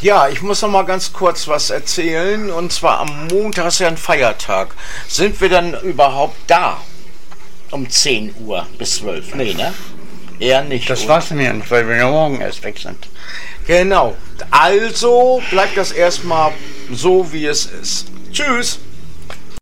Ja, ich muss noch mal ganz kurz was erzählen. Und zwar am Montag ist ja ein Feiertag. Sind wir dann überhaupt da? Um 10 Uhr bis 12? Nee, ne? Eher nicht. Das war's mir nicht, weil wir ja morgen erst weg sind. Genau. Also bleibt das erstmal so, wie es ist. Tschüss.